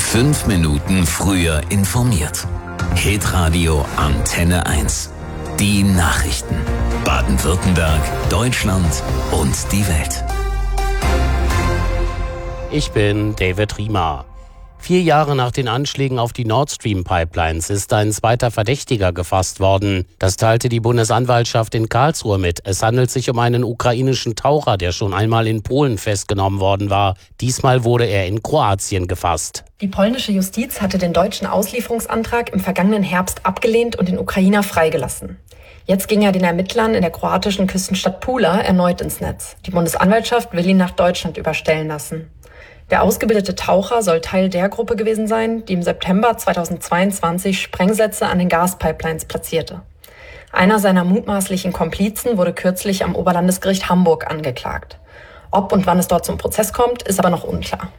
5 Minuten früher informiert. Hitradio Antenne 1. Die Nachrichten. Baden-Württemberg, Deutschland und die Welt. Ich bin David Riemer. 4 Jahre nach den Anschlägen auf die Nord Stream Pipelines ist ein zweiter Verdächtiger gefasst worden. Das teilte die Bundesanwaltschaft in Karlsruhe mit. Es handelt sich um einen ukrainischen Taucher, der schon einmal in Polen festgenommen worden war. Diesmal wurde er in Kroatien gefasst. Die polnische Justiz hatte den deutschen Auslieferungsantrag im vergangenen Herbst abgelehnt und den Ukrainer freigelassen. Jetzt ging er den Ermittlern in der kroatischen Küstenstadt Pula erneut ins Netz. Die Bundesanwaltschaft will ihn nach Deutschland überstellen lassen. Der ausgebildete Taucher soll Teil der Gruppe gewesen sein, die im September 2022 Sprengsätze an den Gaspipelines platzierte. Einer seiner mutmaßlichen Komplizen wurde kürzlich am Oberlandesgericht Hamburg angeklagt. Ob und wann es dort zum Prozess kommt, ist aber noch unklar.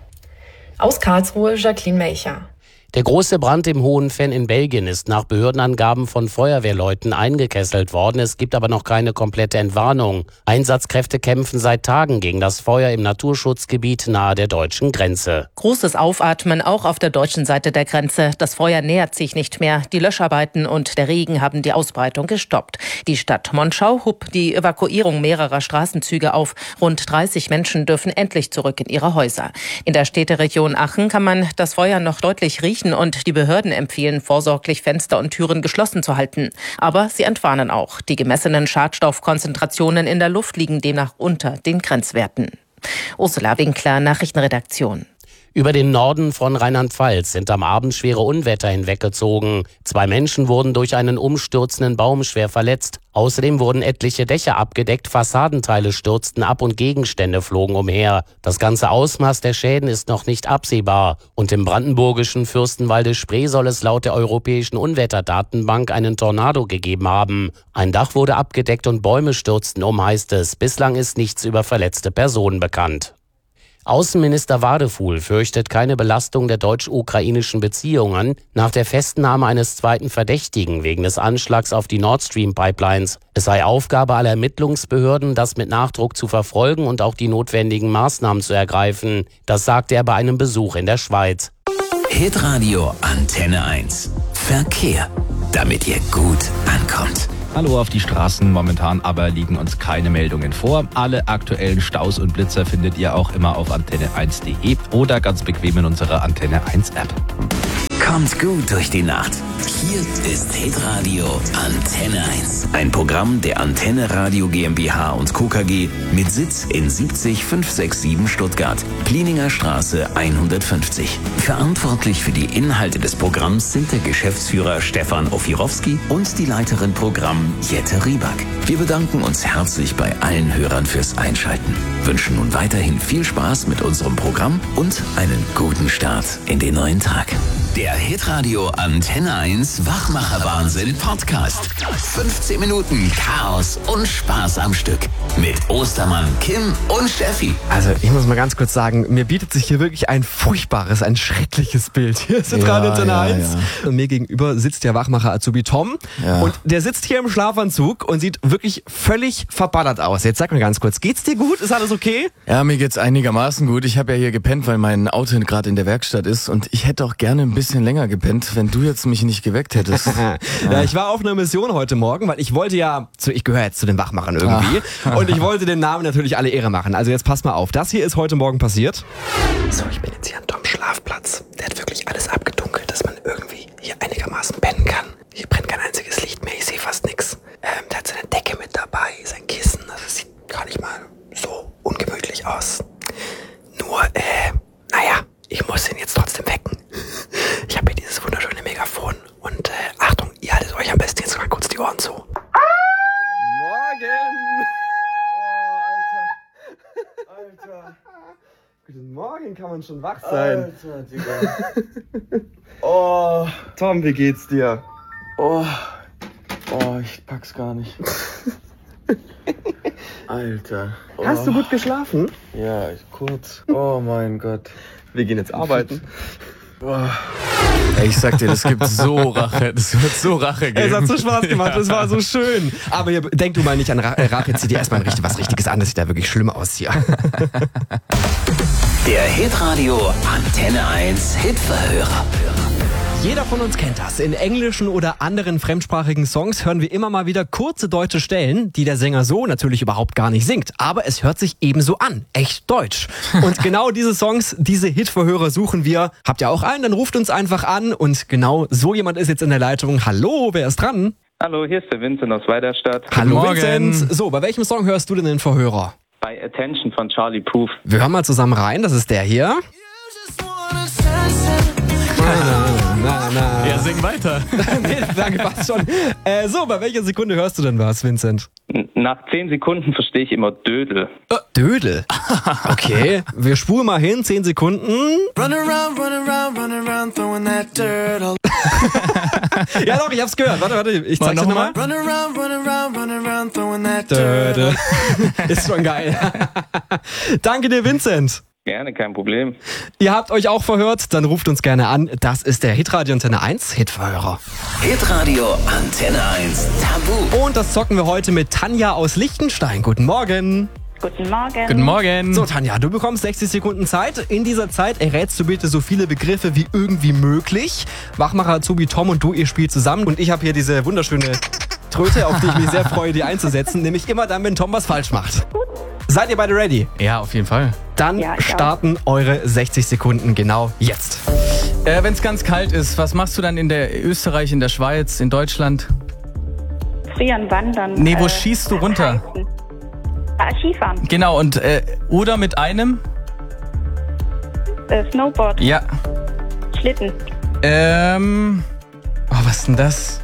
Aus Karlsruhe, Jacqueline Melcher. Der große Brand im Hohenfenn in Belgien ist nach Behördenangaben von Feuerwehrleuten eingekesselt worden. Es gibt aber noch keine komplette Entwarnung. Einsatzkräfte kämpfen seit Tagen gegen das Feuer im Naturschutzgebiet nahe der deutschen Grenze. Großes Aufatmen auch auf der deutschen Seite der Grenze. Das Feuer nähert sich nicht mehr. Die Löscharbeiten und der Regen haben die Ausbreitung gestoppt. Die Stadt Monschau hob die Evakuierung mehrerer Straßenzüge auf. Rund 30 Menschen dürfen endlich zurück in ihre Häuser. In der Städteregion Aachen kann man das Feuer noch deutlich riechen und die Behörden empfehlen, vorsorglich Fenster und Türen geschlossen zu halten. Aber sie entwarnen auch. Die gemessenen Schadstoffkonzentrationen in der Luft liegen demnach unter den Grenzwerten. Ursula Winkler, Nachrichtenredaktion. Über den Norden von Rheinland-Pfalz sind am Abend schwere Unwetter hinweggezogen. 2 Menschen wurden durch einen umstürzenden Baum schwer verletzt. Außerdem wurden etliche Dächer abgedeckt, Fassadenteile stürzten ab und Gegenstände flogen umher. Das ganze Ausmaß der Schäden ist noch nicht absehbar. Und im brandenburgischen Fürstenwalde-Spree soll es laut der Europäischen Unwetterdatenbank einen Tornado gegeben haben. Ein Dach wurde abgedeckt und Bäume stürzten um, heißt es. Bislang ist nichts über verletzte Personen bekannt. Außenminister Wadefuhl fürchtet keine Belastung der deutsch-ukrainischen Beziehungen nach der Festnahme eines zweiten Verdächtigen wegen des Anschlags auf die Nord Stream Pipelines. Es sei Aufgabe aller Ermittlungsbehörden, das mit Nachdruck zu verfolgen und auch die notwendigen Maßnahmen zu ergreifen. Das sagte er bei einem Besuch in der Schweiz. Hitradio Antenne 1. Verkehr, damit ihr gut ankommt. Hallo auf die Straßen, momentan aber liegen uns keine Meldungen vor. Alle aktuellen Staus und Blitzer findet ihr auch immer auf antenne1.de oder ganz bequem in unserer Antenne 1 App. Kommt gut durch die Nacht. Hier ist Hitradio Antenne 1. Ein Programm der Antenne Radio GmbH und Co. KG mit Sitz in 70567 Stuttgart, Plininger Straße 150. Verantwortlich für die Inhalte des Programms sind der Geschäftsführer Stefan Ofirowski und die Leiterin Programm Jette Rieback. Wir bedanken uns herzlich bei allen Hörern fürs Einschalten. Wünschen nun weiterhin viel Spaß mit unserem Programm und einen guten Start in den neuen Tag. Der Hitradio Antenne 1 Wachmacher-Wahnsinn Podcast. 15 Minuten Chaos und Spaß am Stück. Mit Ostermann, Kim und Steffi. Also ich muss mal ganz kurz sagen, mir bietet sich hier wirklich ein furchtbares, ein schreckliches Bild. Hier ist Radio Antenne 1. Und mir gegenüber sitzt der Wachmacher Azubi Tom. Ja. Und der sitzt hier im Schlafanzug und sieht wirklich völlig verballert aus. Jetzt sag mir ganz kurz, geht's dir gut? Ist alles okay? Ja, mir geht's einigermaßen gut. Ich habe ja hier gepennt, weil mein Auto gerade in der Werkstatt ist. Und ich hätte auch gerne ein bisschen länger gepennt, wenn du jetzt mich nicht geweckt hättest. Ja, ich war auf einer Mission heute Morgen, weil ich wollte ich gehöre jetzt zu den Wachmachern irgendwie. Und ich wollte den Namen natürlich alle Ehre machen. Also jetzt pass mal auf, das hier ist heute Morgen passiert. So, ich bin jetzt hier an Toms Schlafplatz. Der hat wirklich alles abgedunkelt, dass man irgendwie hier einigermaßen pennen kann. Hier brennt kein einziges Licht mehr, ich sehe fast nichts. Der hat seine Decke mit dabei, sein Kissen. Also es sieht gar nicht mal so ungemütlich aus. Nur, naja, ich muss ihn jetzt trotzdem wecken. Ich habe hier dieses wunderschöne Megafon. Und Achtung, ihr haltet euch am besten jetzt mal kurz die Ohren zu. Morgen! Oh, Alter. Guten Morgen, kann man schon wach sein. Alter, Digga. Oh. Tom, wie geht's dir? Oh, ich pack's gar nicht. Alter. Oh. Hast du gut geschlafen? Ja, kurz. Oh mein Gott. Wir gehen jetzt arbeiten. Ich sag dir, das gibt so Rache. Das wird so Rache geben. Es hat so Spaß gemacht, es war so schön. Aber hier, denk du mal nicht an Rache, zieh dir erstmal was Richtiges an, das sieht da wirklich schlimm aus hier. Der Hitradio Antenne 1 Hitverhörer. Jeder von uns kennt das. In englischen oder anderen fremdsprachigen Songs hören wir immer mal wieder kurze deutsche Stellen, die der Sänger so natürlich überhaupt gar nicht singt. Aber es hört sich ebenso an. Echt deutsch. Und genau diese Songs, diese Hitverhörer suchen wir. Habt ihr auch einen? Dann ruft uns einfach an. Und genau so jemand ist jetzt in der Leitung. Hallo, wer ist dran? Hallo, hier ist der Vincent aus Weiderstadt. Hallo Vincent. So, bei welchem Song hörst du denn den Verhörer? Bei Attention von Charlie Puth. Wir hören mal zusammen rein. Das ist der hier. Na. Ja, sing weiter. Nee, danke, passt schon. So, bei welcher Sekunde hörst du denn was, Vincent? Nach 10 Sekunden verstehe ich immer Dödel. Dödel? Okay, wir spulen mal hin, 10 Sekunden. Run around, throwing that dirt all. Ja doch, ich hab's gehört. Warte, ich zeig's dir nochmal. Run around, throwing that Dödel. Ist schon geil. Danke dir, Vincent. Gerne, kein Problem. Ihr habt euch auch verhört, dann ruft uns gerne an. Das ist der Hitradio Antenne 1 Hitverhörer. Hitradio Antenne 1 Tabu. Und das zocken wir heute mit Tanja aus Liechtenstein. Guten Morgen. Guten Morgen. Guten Morgen. So, Tanja, du bekommst 60 Sekunden Zeit. In dieser Zeit errätst du bitte so viele Begriffe wie irgendwie möglich. Wachmacher Azubi Tom und du, ihr spielt zusammen. Und ich habe hier diese wunderschöne Tröte, auf die ich mich sehr freue, die einzusetzen. Nämlich immer dann, wenn Tom was falsch macht. Seid ihr beide ready? Ja, auf jeden Fall. Dann starten eure 60 Sekunden genau jetzt. Wenn es ganz kalt ist, was machst du dann in der Österreich, in der Schweiz, in Deutschland? Frieren, wandern. Nee, wo schießt du runter? Skifahren. Genau, und oder mit einem? Snowboard. Ja. Schlitten. Was ist denn das?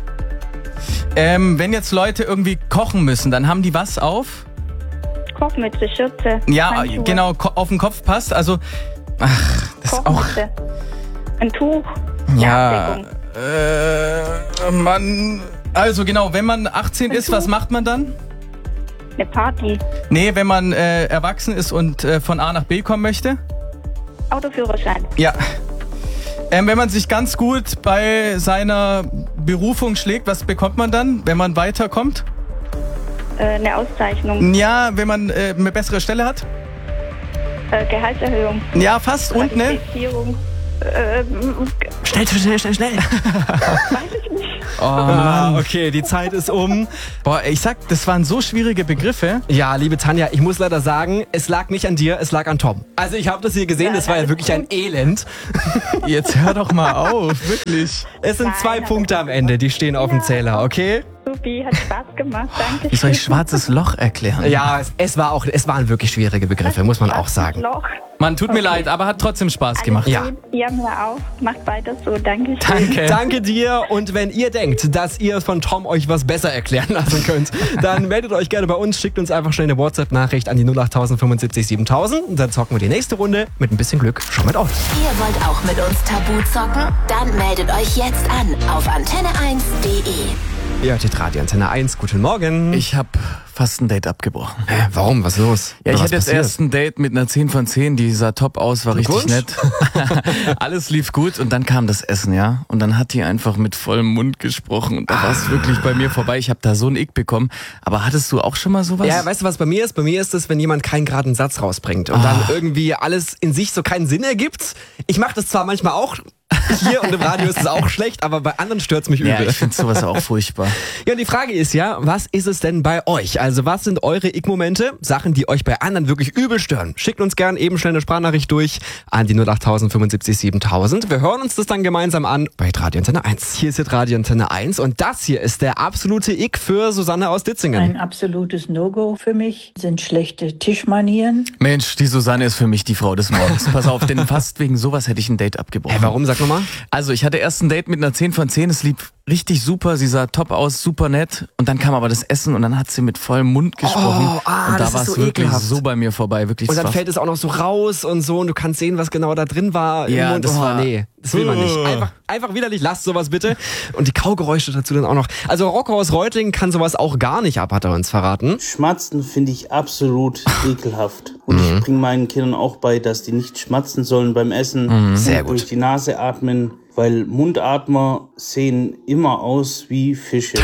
Wenn jetzt Leute irgendwie kochen müssen, dann haben die was auf? Kochmütze, Schürze. Ja, Handschuhe. genau, auf den Kopf passt. Also, das ist auch... Kochmütze. Ein Tuch. Ja, Abdeckung. Mann... Also genau, wenn man 18 ist, was macht man dann? Eine Party. Nee, wenn man erwachsen ist und von A nach B kommen möchte? Autoführerschein. Ja. Wenn man sich ganz gut bei seiner Berufung schlägt, was bekommt man dann, wenn man weiterkommt? Eine Auszeichnung. Ja, wenn man eine bessere Stelle hat? Gehaltserhöhung. Ja, fast. Und ne? Qualifizierung. Schnell. Weiß ich nicht. Oh Mann. Okay, die Zeit ist um. Boah, ich sag, das waren so schwierige Begriffe. Ja, liebe Tanja, ich muss leider sagen, es lag nicht an dir, es lag an Tom. Also ich habe das hier gesehen, das war ja wirklich ein Elend. Jetzt hör doch mal auf, wirklich. Es sind 2 Punkte am Ende, die stehen auf dem Zähler, okay? Supi, hat Spaß gemacht. Danke. Wie soll ich schwarzes Loch erklären? Ja, es waren wirklich schwierige Begriffe, muss man auch sagen. Loch. Mann, tut mir leid, aber hat trotzdem Spaß gemacht. Ja. Ja, mir auch. Macht weiter so. Danke. Danke. Danke dir, und wenn ihr denkt, dass ihr von Tom euch was besser erklären lassen könnt, dann meldet euch gerne bei uns, schickt uns einfach schnell eine WhatsApp-Nachricht an die 08000 75 7000 und dann zocken wir die nächste Runde mit ein bisschen Glück schon mit euch. Ihr wollt auch mit uns Tabu zocken? Dann meldet euch jetzt an auf antenne1.de. Ihr hört Radio Antenne 1, guten Morgen. Ich habe fast ein Date abgebrochen. Hä, warum? Was ist los? Ja, ich Was hatte jetzt passiert? erst ein Date mit einer 10 von 10, die sah top aus, war richtig Glückwunsch. nett. Alles lief gut und dann kam das Essen, ja. Und dann hat die einfach mit vollem Mund gesprochen und da war es wirklich bei mir vorbei. Ich habe da so ein Ick bekommen. Aber hattest du auch schon mal sowas? Ja, weißt du, was bei mir ist? Bei mir ist es, wenn jemand keinen geraden Satz rausbringt und dann irgendwie alles in sich so keinen Sinn ergibt. Ich mache das zwar manchmal auch, hier und im Radio ist es auch schlecht, aber bei anderen stört's mich übel. Ja, ich finde sowas auch furchtbar. Ja, und die Frage ist ja, was ist es denn bei euch? Also was sind eure Ick-Momente? Sachen, die euch bei anderen wirklich übel stören. Schickt uns gern eben schnell eine Sprachnachricht durch an die 08000 75 7000. Wir hören uns das dann gemeinsam an bei Radio Antenne 1. Hier ist jetzt Radio Antenne 1 und das hier ist der absolute Ick für Susanne aus Ditzingen. Ein absolutes No-Go für mich sind schlechte Tischmanieren. Mensch, die Susanne ist für mich die Frau des Morgens. Pass auf, denn fast wegen sowas hätte ich ein Date abgebrochen. Warum? Sag nochmal. Also ich hatte erst ein Date mit einer 10 von 10, es lief richtig super, sie sah top aus, super nett und dann kam aber das Essen und dann hat sie mit vollem Mund gesprochen und da war es so wirklich ekelhaft. so bei mir vorbei, wirklich. Und dann fällt es auch noch so raus und so und du kannst sehen, was genau da drin war im Ja, Mund. das war nee. Das will man nicht. Einfach widerlich, lasst sowas bitte. Und die Kaugeräusche dazu dann auch noch. Also Rocco aus Reutlingen kann sowas auch gar nicht ab, hat er uns verraten. Schmatzen finde ich absolut ekelhaft. Und ich bringe meinen Kindern auch bei, dass die nicht schmatzen sollen beim Essen. Sehr gut. Durch die Nase atmen. Weil Mundatmer sehen immer aus wie Fische.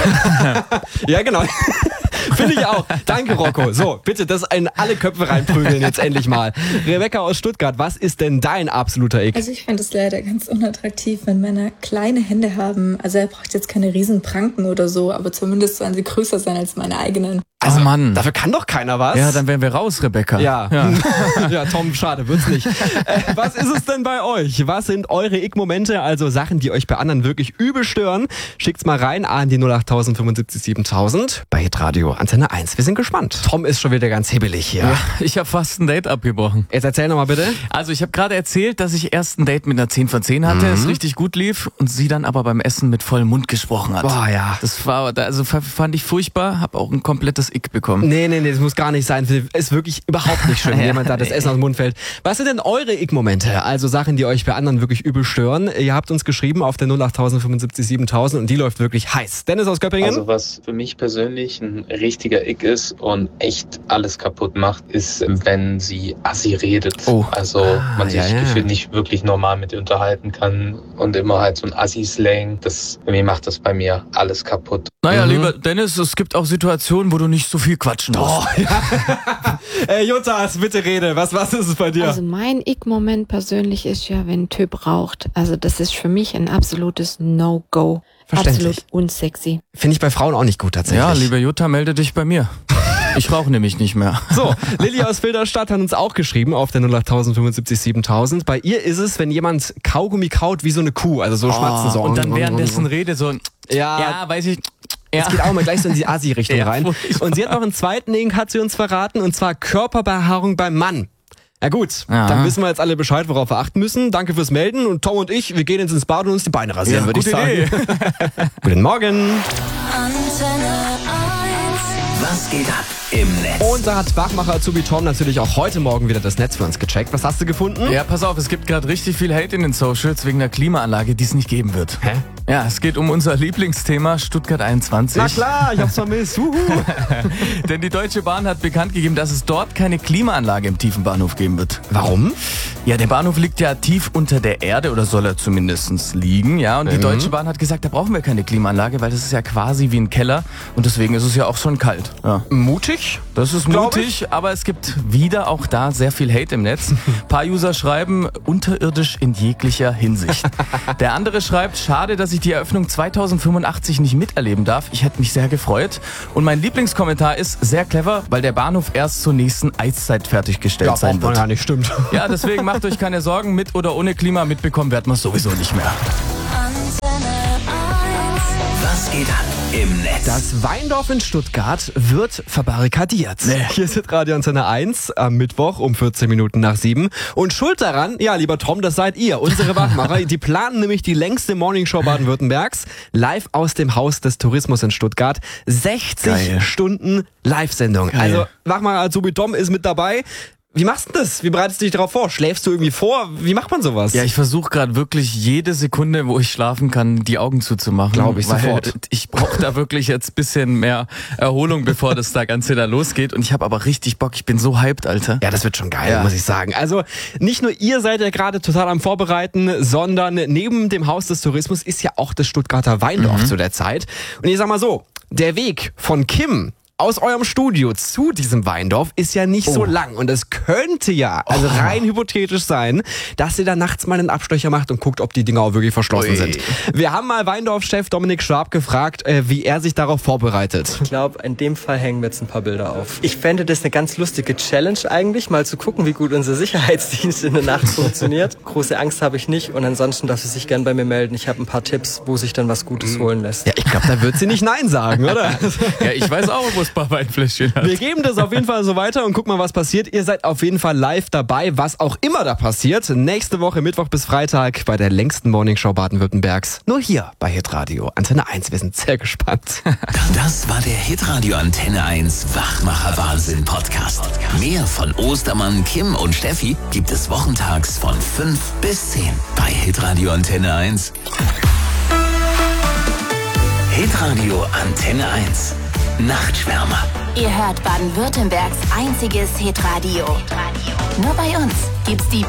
Ja, genau. Finde ich auch. Danke, Rocco. So, bitte das in alle Köpfe reinprügeln jetzt endlich mal. Rebecca aus Stuttgart, was ist denn dein absoluter Ick? Also ich finde es leider ganz unattraktiv, wenn Männer kleine Hände haben. Also er braucht jetzt keine riesen Pranken oder so, aber zumindest sollen sie größer sein als meine eigenen. Also, Mann. Dafür kann doch keiner was. Ja, dann wären wir raus, Rebecca. Ja. Ja, Tom, schade, wird's nicht. Was ist es denn bei euch? Was sind eure Ick-Momente, also Sachen, die euch bei anderen wirklich übel stören? Schickt's mal rein an die 08000 75 7000 bei Hitradio Antenne 1. Wir sind gespannt. Tom ist schon wieder ganz hibbelig hier. Ja, ich habe fast ein Date abgebrochen. Jetzt erzähl nochmal bitte. Also ich habe gerade erzählt, dass ich erst ein Date mit einer 10 von 10 hatte, es richtig gut lief und sie dann aber beim Essen mit vollem Mund gesprochen hat. Boah, ja. Das war, also fand ich furchtbar, habe auch ein komplettes Ick bekommen. Nee, das muss gar nicht sein. Ist wirklich überhaupt nicht schön, wenn jemand da das Essen aus dem Mund fällt. Was sind denn eure Ick-Momente? Also Sachen, die euch bei anderen wirklich übel stören. Ihr habt uns geschrieben auf der 08000 75 7000 und die läuft wirklich heiß. Dennis aus Göppingen? Also was für mich persönlich ein richtiger Ick ist und echt alles kaputt macht, ist, wenn sie assi redet. Oh. Also man sich gefühlt nicht wirklich normal mit ihr unterhalten kann und immer halt so ein Assi-Slang. Irgendwie macht das bei mir alles kaputt. Naja, lieber Dennis, es gibt auch Situationen, wo du nicht so viel quatschen musst. Oh, ja. Jotas, bitte rede. Was ist es bei dir? Also mein Ick-Moment persönlich ist ja, wenn ein Typ raucht. Also das ist für mich ein absolutes No-Go. Absolut unsexy. Finde ich bei Frauen auch nicht gut tatsächlich. Ja, liebe Jutta, melde dich bei mir. Ich rauche nämlich nicht mehr. So, Lilly aus Filderstadt hat uns auch geschrieben auf der 08000 75 7000. Bei ihr ist es, wenn jemand Kaugummi kaut wie so eine Kuh, also so schmatzen so. Und dann währenddessen Rede so, ja, weiß ich. Es geht auch mal gleich so in die Asi-Richtung rein. Und sie hat noch einen zweiten Ding, hat sie uns verraten, und zwar Körperbehaarung beim Mann. Ja gut, dann wissen wir jetzt alle Bescheid, worauf wir achten müssen. Danke fürs Melden und Tom und ich, wir gehen jetzt ins Bad und uns die Beine rasieren, würde ich sagen. Guten Morgen. Was geht ab im Netz? Und da hat Wachmacher Azubi Tom natürlich auch heute Morgen wieder das Netz für uns gecheckt. Was hast du gefunden? Ja, pass auf, es gibt gerade richtig viel Hate in den Socials wegen der Klimaanlage, die es nicht geben wird. Hä? Ja, es geht um unser Lieblingsthema Stuttgart 21. Na klar, ich hab's vermisst. Denn die Deutsche Bahn hat bekannt gegeben, dass es dort keine Klimaanlage im Tiefenbahnhof geben wird. Warum? Ja, der Bahnhof liegt ja tief unter der Erde, oder soll er zumindest liegen, ja. Und die Deutsche Bahn hat gesagt, da brauchen wir keine Klimaanlage, weil das ist ja quasi wie ein Keller und deswegen ist es ja auch schon kalt. Ja. Mutig? Das ist mutig, aber es gibt wieder auch da sehr viel Hate im Netz. Ein paar User schreiben, unterirdisch in jeglicher Hinsicht. Der andere schreibt, schade, dass ich die Eröffnung 2085 nicht miterleben darf. Ich hätte mich sehr gefreut. Und mein Lieblingskommentar ist, sehr clever, weil der Bahnhof erst zur nächsten Eiszeit fertiggestellt sein wird. Ja, nicht, stimmt. Ja, deswegen macht euch keine Sorgen, mit oder ohne Klima mitbekommen werden wir es sowieso nicht mehr. Was geht ab im Netz? Das Weindorf in Stuttgart wird verbarrikadiert. Nee. Hier ist Radio Antenne 1 am Mittwoch um 14 Minuten nach 7. Und schuld daran, ja, lieber Tom, das seid ihr, unsere Wachmacher. Die planen nämlich die längste Morningshow Baden-Württembergs live aus dem Haus des Tourismus in Stuttgart. 60 Stunden Live-Sendung. Also Wachmacher Azubi Tom ist mit dabei. Wie machst du das? Wie bereitest du dich darauf vor? Schläfst du irgendwie vor? Wie macht man sowas? Ja, ich versuche gerade wirklich jede Sekunde, wo ich schlafen kann, die Augen zuzumachen. Glaube ich sofort. Ich brauche da wirklich jetzt ein bisschen mehr Erholung, bevor das da Ganze da losgeht. Und ich habe aber richtig Bock. Ich bin so hyped, Alter. Ja, das wird schon geil, muss ich sagen. Also nicht nur ihr seid ja gerade total am Vorbereiten, sondern neben dem Haus des Tourismus ist ja auch das Stuttgarter Weindorf zu der Zeit. Und ich sag mal so, der Weg von Kim aus eurem Studio zu diesem Weindorf ist ja nicht so lang. Und es könnte ja, also rein hypothetisch sein, dass ihr da nachts mal einen Abstecher macht und guckt, ob die Dinger auch wirklich verschlossen sind. Wir haben mal Weindorf-Chef Dominik Schwab gefragt, wie er sich darauf vorbereitet. Ich glaube, in dem Fall hängen wir jetzt ein paar Bilder auf. Ich fände das eine ganz lustige Challenge eigentlich, mal zu gucken, wie gut unser Sicherheitsdienst in der Nacht funktioniert. Große Angst habe ich nicht und ansonsten darf sie sich gern bei mir melden. Ich habe ein paar Tipps, wo sich dann was Gutes holen lässt. Ja, ich glaube, da wird sie nicht Nein sagen, oder? Ja, ich weiß auch, wo es ein paar Weinfläschchen hat. Wir geben das auf jeden Fall so weiter und gucken mal, was passiert. Ihr seid auf jeden Fall live dabei, was auch immer da passiert. Nächste Woche, Mittwoch bis Freitag, bei der längsten Morningshow Baden-Württembergs. Nur hier bei Hitradio Antenne 1. Wir sind sehr gespannt. Das war der der Hitradio Antenne 1 Wachmacher-Wahnsinn Podcast. Mehr von Ostermann, Kim und Steffi gibt es wochentags von 5 bis 10 bei Hitradio Antenne 1. Hitradio Antenne 1 Nachtschwärmer. Ihr hört Baden-Württembergs einziges Hitradio. Nur bei uns gibt's die